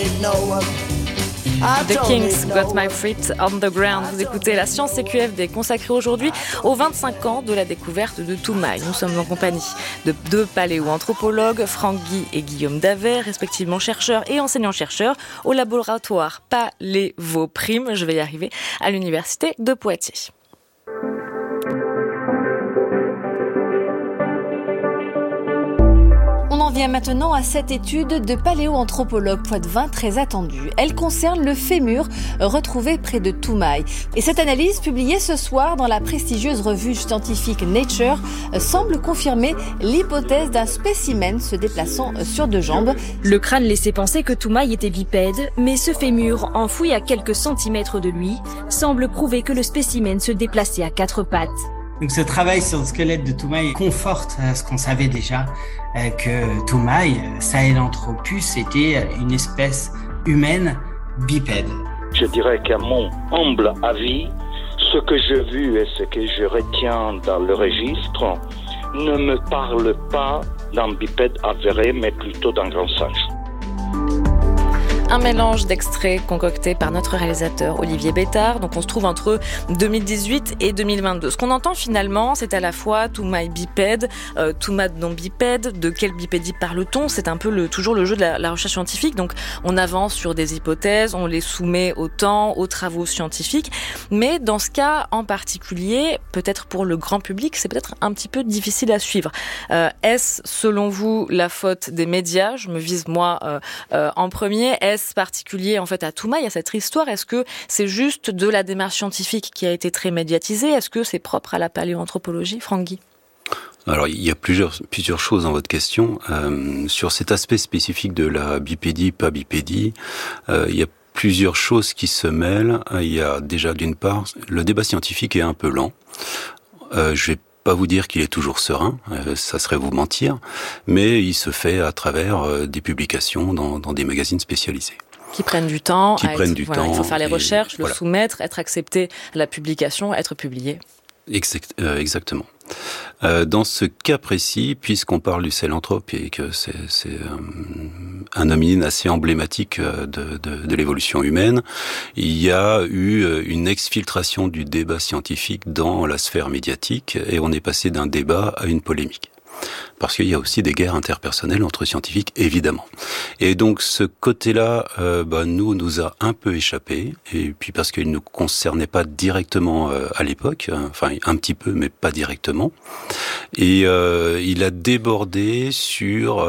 The Kings Got My Feet on the Ground. Vous écoutez la Science CQFD consacrée aujourd'hui aux 25 ans de la découverte de Toumaï. Nous sommes en compagnie de deux paléoanthropologues, Franck Guy et Guillaume Davet, respectivement chercheurs et enseignants-chercheurs au laboratoire Palévoprime, je vais y arriver, à l'université de Poitiers. On en vient maintenant à cette étude de paléoanthropologue Poitevin très attendue. Elle concerne le fémur retrouvé près de Toumaï. Et cette analyse, publiée ce soir dans la prestigieuse revue scientifique Nature, semble confirmer l'hypothèse d'un spécimen se déplaçant sur deux jambes. Le crâne laissait penser que Toumaï était bipède, mais ce fémur, enfoui à quelques centimètres de lui, semble prouver que le spécimen se déplaçait à quatre pattes. Donc ce travail sur le squelette de Toumaï conforte ce qu'on savait déjà, que Toumaï, Sahelanthropus, était une espèce humaine bipède. Je dirais qu'à mon humble avis, ce que j'ai vu et ce que je retiens dans le registre ne me parle pas d'un bipède avéré, mais plutôt d'un grand singe. Un mélange d'extraits concoctés par notre réalisateur Olivier Bétard. Donc on se trouve entre 2018 et 2022. Ce qu'on entend finalement, c'est à la fois Toumaï bipède, Toumad non bipède. De quelle bipédie parle-t-on ? C'est un peu toujours le jeu de la recherche scientifique. Donc on avance sur des hypothèses, on les soumet au temps, aux travaux scientifiques. Mais dans ce cas en particulier, peut-être pour le grand public, c'est peut-être un petit peu difficile à suivre. Est-ce selon vous la faute des médias ? Je me vise moi en premier. Est-ce particulier en fait à Toumaï, à cette histoire? Est-ce que c'est juste de la démarche scientifique qui a été très médiatisée? Est-ce que c'est propre à la paléoanthropologie, Franck Guy? Alors, il y a plusieurs choses dans votre question. Sur cet aspect spécifique de la bipédie, pas bipédie, il y a plusieurs choses qui se mêlent. Il y a déjà, d'une part, le débat scientifique est un peu lent. Je vais pas vous dire qu'il est toujours serein, ça serait vous mentir, mais il se fait à travers des publications dans des magazines spécialisés. Qui prennent du temps. Il faut faire les recherches, le soumettre, être accepté à la publication, être publié. Exactement. Dans ce cas précis, puisqu'on parle du Sahelanthrope et que c'est un hominine assez emblématique de l'évolution humaine, il y a eu une exfiltration du débat scientifique dans la sphère médiatique et on est passé d'un débat à une polémique. Parce qu'il y a aussi des guerres interpersonnelles entre scientifiques, évidemment. Et donc ce côté-là, nous a un peu échappé, et puis parce qu'il ne nous concernait pas directement à l'époque, enfin un petit peu, mais pas directement. Et il a débordé sur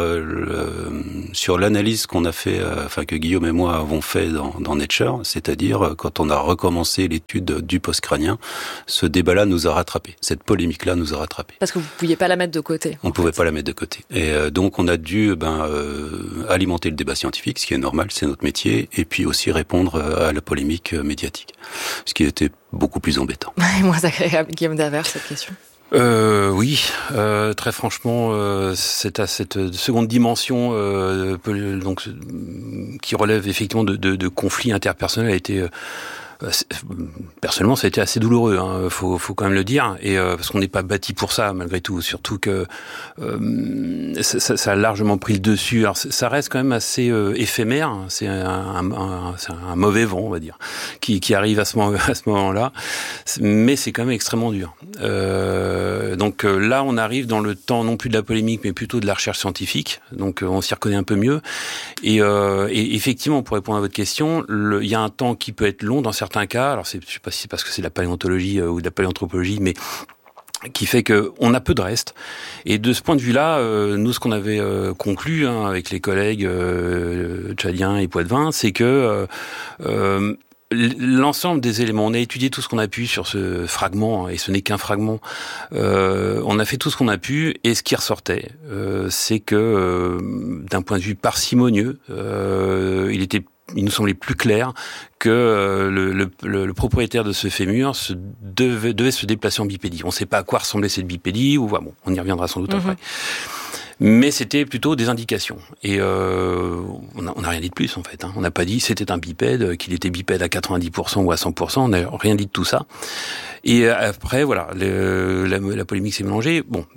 l'analyse qu'on a fait, que Guillaume et moi avons fait dans Nature, c'est-à-dire quand on a recommencé l'étude du post-crânien, ce débat-là nous a rattrapés, cette polémique-là nous a rattrapés. Parce que vous ne pouviez pas la mettre de côté. On ne pouvait pas la mettre de côté. Et donc on a dû alimenter le débat scientifique, ce qui est normal, c'est notre métier, et puis aussi répondre à la polémique médiatique, ce qui était beaucoup plus embêtant. Et moins agréable, Guillaume Davet, cette question. Oui, très franchement, c'est à cette seconde dimension qui relève effectivement de conflits interpersonnels a été personnellement, ça a été assez douloureux, hein, faut quand même le dire, et parce qu'on n'est pas bâti pour ça malgré tout, surtout que ça a largement pris le dessus. Alors ça reste quand même assez éphémère, hein, c'est un mauvais vent, on va dire, qui arrive à ce moment-là, mais c'est quand même extrêmement dur. Donc là, on arrive dans le temps non plus de la polémique, mais plutôt de la recherche scientifique. Donc on s'y reconnaît un peu mieux. Et effectivement, pour répondre à votre question, il y a un temps qui peut être long dans certains cas. Alors je sais pas si c'est parce que c'est de la paléontologie ou de la paléanthropologie, mais qui fait que on a peu de reste. Et de ce point de vue-là, nous, ce qu'on avait conclu avec les collègues tchadiens et Poitevin, c'est que l'ensemble des éléments, on a étudié tout ce qu'on a pu sur ce fragment, et ce n'est qu'un fragment. On a fait tout ce qu'on a pu, et ce qui ressortait, c'est que d'un point de vue parcimonieux, il nous semblait plus clair que le propriétaire de ce fémur devait se déplacer en bipédie. On ne sait pas à quoi ressemblait cette bipédie, ou on y reviendra sans doute après. Mais c'était plutôt des indications. Et on n'a rien dit de plus, en fait. On n'a pas dit c'était un bipède, qu'il était bipède à 90% ou à 100%. On n'a rien dit de tout ça. Et après, voilà, la polémique s'est mélangée. Bon.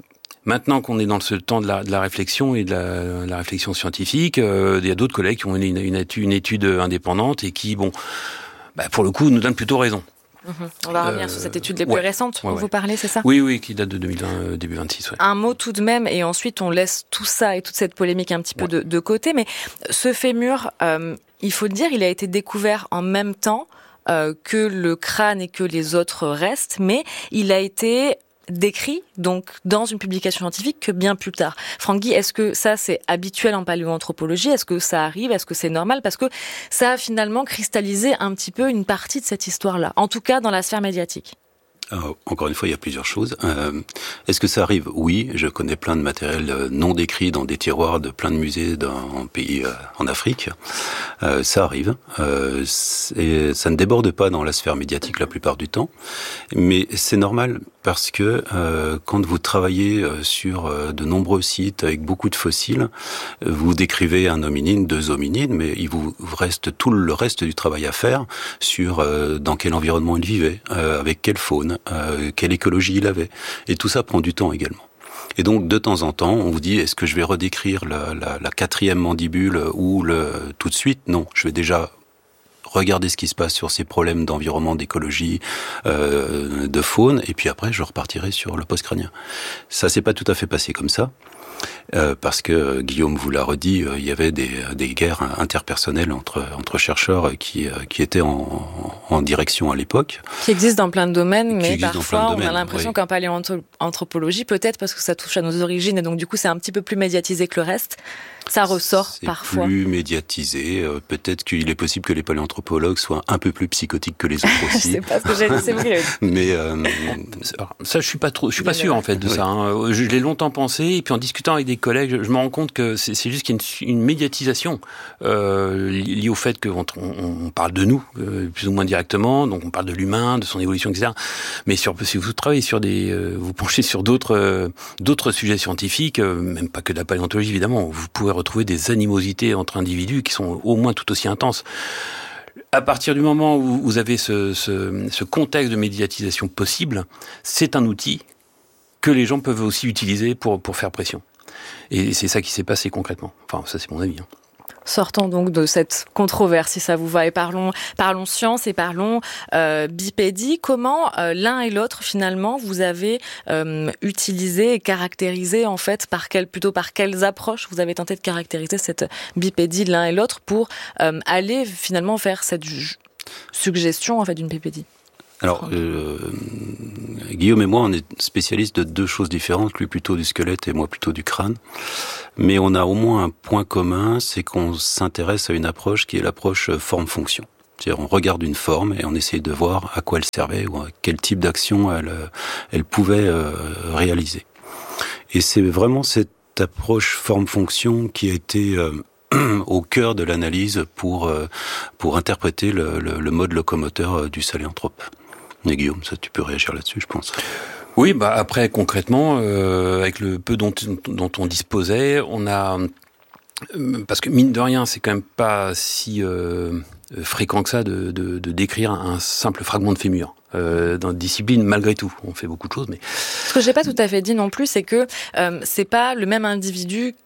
Maintenant qu'on est dans ce temps de la réflexion et de la réflexion scientifique, il y a d'autres collègues qui ont une étude indépendante et qui, pour le coup, nous donnent plutôt raison. On va revenir sur cette étude les plus récentes dont vous parlez, c'est ça ? Oui, qui date de 2020, début 26. Ouais. Un mot tout de même, et ensuite on laisse tout ça et toute cette polémique un petit peu de côté. Mais ce fémur, il faut le dire, il a été découvert en même temps que le crâne et que les autres restes, mais il a été décrit donc dans une publication scientifique que bien plus tard. Franck Guy, est-ce que ça c'est habituel en paléoanthropologie ? Est-ce que ça arrive ? Est-ce que c'est normal ? Parce que ça a finalement cristallisé un petit peu une partie de cette histoire-là, en tout cas dans la sphère médiatique. Alors, encore une fois, il y a plusieurs choses. Est-ce que ça arrive ? Oui, je connais plein de matériel non décrit dans des tiroirs de plein de musées en pays en Afrique. Ça arrive. Et ça ne déborde pas dans la sphère médiatique la plupart du temps. Mais c'est normal parce que quand vous travaillez sur de nombreux sites avec beaucoup de fossiles, vous décrivez un hominide, 2 hominines, mais il vous reste tout le reste du travail à faire sur dans quel environnement il vivait, avec quelle faune, quelle écologie il avait. Et tout ça prend du temps également. Et donc, de temps en temps, on vous dit, est-ce que je vais redécrire la 4e mandibule ou tout de suite ? Non, je vais déjà regarder ce qui se passe sur ces problèmes d'environnement, d'écologie, de faune, et puis après, je repartirai sur le post-crânien. Ça s'est pas tout à fait passé comme ça. Parce que Guillaume vous l'a redit, il y avait des guerres interpersonnelles entre chercheurs qui étaient en direction à l'époque. Qui existent dans plein de domaines, mais parfois on a l'impression qu'en paléoanthropologie, peut-être parce que ça touche à nos origines et donc du coup c'est un petit peu plus médiatisé que le reste, ça ressort parfois. C'est plus médiatisé. Peut-être qu'il est possible que les paléoanthropologues soient un peu plus psychotiques que les autres aussi. C'est pas ce que j'ai dit, c'est vous qui l'avez dit. Mais ça, je suis pas sûr en fait de ça. Hein. Je l'ai longtemps pensé et puis en discutant avec des collègues, je me rends compte que c'est juste qu'il y a une médiatisation liée au fait qu'on parle de nous plus ou moins directement, donc on parle de l'humain, de son évolution, etc. Mais si vous travaillez sur vous penchez sur d'autres sujets scientifiques, même pas que de la paléontologie évidemment, vous pouvez retrouver des animosités entre individus qui sont au moins tout aussi intenses. À partir du moment où vous avez ce contexte de médiatisation possible, c'est un outil que les gens peuvent aussi utiliser pour faire pression. Et c'est ça qui s'est passé concrètement. Enfin, ça c'est mon avis. Hein. Sortons donc de cette controverse, si ça vous va, et parlons science et parlons bipédie. Comment l'un et l'autre, finalement, vous avez utilisé et caractérisé, en fait, par quelles approches vous avez tenté de caractériser cette bipédie l'un et l'autre pour aller, finalement, faire cette suggestion, en fait, d'une bipédie ? Alors, Guillaume et moi, on est spécialistes de 2 choses différentes, lui plutôt du squelette et moi plutôt du crâne. Mais on a au moins un point commun, c'est qu'on s'intéresse à une approche qui est l'approche forme-fonction. C'est-à-dire, on regarde une forme et on essaye de voir à quoi elle servait ou à quel type d'action elle pouvait réaliser. Et c'est vraiment cette approche forme-fonction qui a été au cœur de l'analyse pour interpréter le mode locomoteur du sahélanthrope. Mais Guillaume, ça tu peux réagir là-dessus, je pense. Oui, après concrètement, avec le peu dont on disposait, on a parce que mine de rien, c'est quand même pas si fréquent que ça de décrire un simple fragment de fémur. Dans la discipline, malgré tout, on fait beaucoup de choses, mais ce que j'ai pas tout à fait dit non plus, c'est que c'est pas le même individu.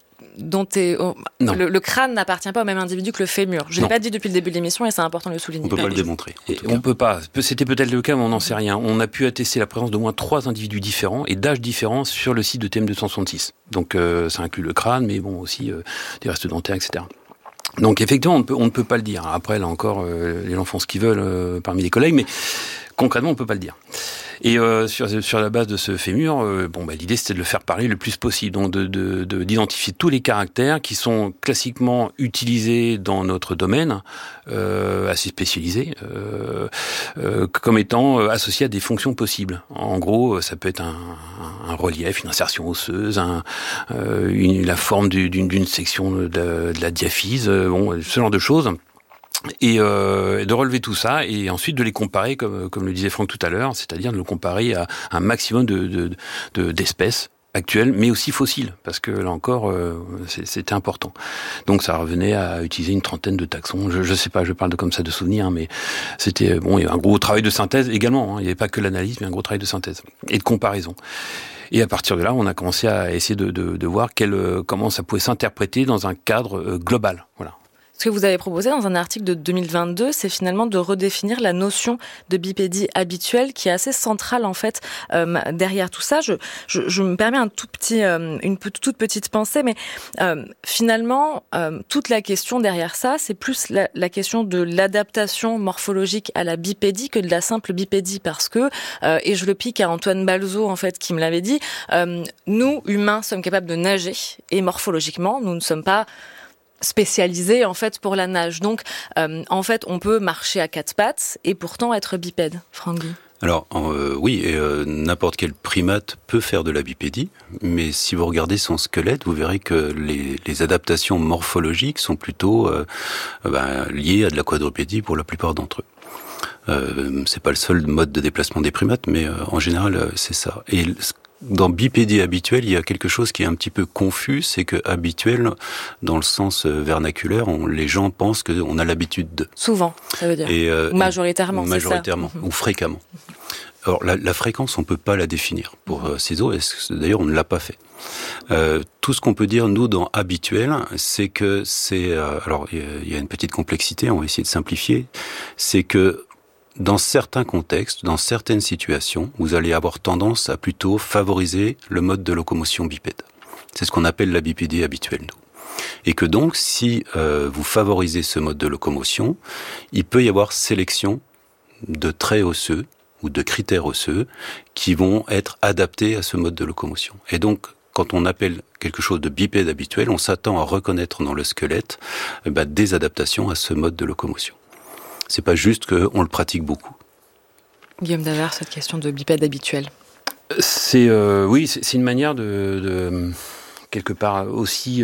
Le crâne n'appartient pas au même individu que le fémur. Je l'ai pas dit depuis le début de l'émission et c'est important de le souligner. On peut pas le démontrer. On peut pas. C'était peut-être le cas, mais on n'en sait rien. On a pu attester la présence d'au moins 3 individus différents et d'âges différents sur le site de TM266. Donc ça inclut le crâne, mais bon aussi des restes dentaires, etc. Donc effectivement, on ne peut pas le dire. Après, là encore, les gens font ce qu'ils veulent parmi les collègues, mais concrètement, on peut pas le dire. Et sur la base de ce fémur, l'idée c'était de le faire parler le plus possible, donc d'identifier tous les caractères qui sont classiquement utilisés dans notre domaine, assez spécialisé, comme étant associés à des fonctions possibles. En gros, ça peut être un relief, une insertion osseuse, la forme d'une section de la diaphyse, ce genre de choses. Et de relever tout ça et ensuite de les comparer comme le disait Franck tout à l'heure, c'est-à-dire de le comparer à un maximum d'espèces actuels, mais aussi fossiles, parce que là encore, c'était important. Donc ça revenait à utiliser une trentaine de taxons. Je sais pas, je parle comme ça de souvenirs, mais c'était il y avait un gros travail de synthèse également. Il n'y avait pas que l'analyse, mais un gros travail de synthèse et de comparaison. Et à partir de là, on a commencé à essayer de voir comment ça pouvait s'interpréter dans un cadre global. Voilà. Ce que vous avez proposé dans un article de 2022, c'est finalement de redéfinir la notion de bipédie habituelle qui est assez centrale en fait derrière tout ça. Je me permets une toute petite pensée, mais finalement toute la question derrière ça, c'est plus la question de l'adaptation morphologique à la bipédie que de la simple bipédie, parce que et je le pique à Antoine Balzo en fait qui me l'avait dit, nous humains sommes capables de nager et morphologiquement nous ne sommes pas spécialisé en fait pour la nage. Donc en fait on peut marcher à quatre pattes et pourtant être bipède. Franck Guy. Alors oui, n'importe quel primate peut faire de la bipédie, mais si vous regardez son squelette, vous verrez que les adaptations morphologiques sont plutôt liées à de la quadrupédie pour la plupart d'entre eux. C'est pas le seul mode de déplacement des primates, mais en général c'est ça. Et dans bipédie habituelle, il y a quelque chose qui est un petit peu confus, c'est que habituel, dans le sens vernaculaire, les gens pensent qu'on a l'habitude de. Souvent, ça veut dire. Ou majoritairement, c'est ça. Majoritairement, ou fréquemment. Alors la fréquence, on peut pas la définir pour ciseaux, et d'ailleurs on ne l'a pas fait. Tout ce qu'on peut dire, nous, dans habituel, c'est que c'est... alors, il y a une petite complexité, on va essayer de simplifier, c'est que dans certains contextes, dans certaines situations, vous allez avoir tendance à plutôt favoriser le mode de locomotion bipède. C'est ce qu'on appelle la bipédie habituelle, nous. Et que donc, si vous favorisez ce mode de locomotion, il peut y avoir sélection de traits osseux ou de critères osseux qui vont être adaptés à ce mode de locomotion. Et donc, quand on appelle quelque chose de bipède habituel, on s'attend à reconnaître dans le squelette des adaptations à ce mode de locomotion. C'est pas juste qu'on le pratique beaucoup. Guillaume Davert, cette question de bipède habituel. C'est une manière de quelque part aussi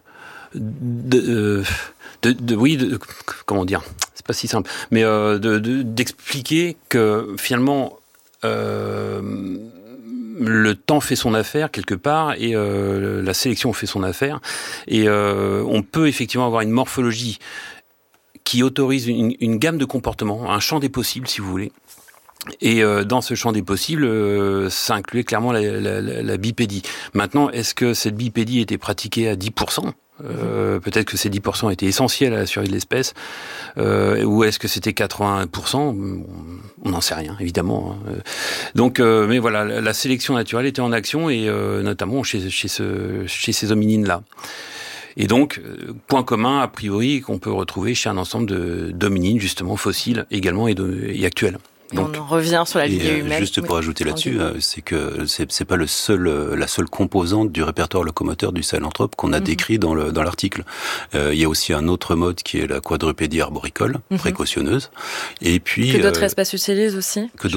comment dire, c'est pas si simple, mais d'expliquer que finalement le temps fait son affaire quelque part et la sélection fait son affaire et on peut effectivement avoir une morphologie qui autorise une gamme de comportements, un champ des possibles, si vous voulez. Et dans ce champ des possibles, ça incluait clairement la bipédie. Maintenant, est-ce que cette bipédie était pratiquée à 10% peut-être que ces 10% étaient essentiels à la survie de l'espèce, ou est-ce que c'était 81%? On n'en sait rien, évidemment. Donc, mais voilà, la sélection naturelle était en action, et notamment chez ces hominines-là. Et donc, point commun, a priori, qu'on peut retrouver chez un ensemble d'hominines, justement, fossiles, également, et actuels. Donc, on en revient sur la lignée humaine. Juste pour ajouter là-dessus, c'est que c'est pas la seule composante du répertoire locomoteur du sahelanthrope qu'on a décrit dans l'article. Il y a aussi un autre mode qui est la quadrupédie arboricole, précautionneuse. Et puis, que d'autres espèces utilisent aussi.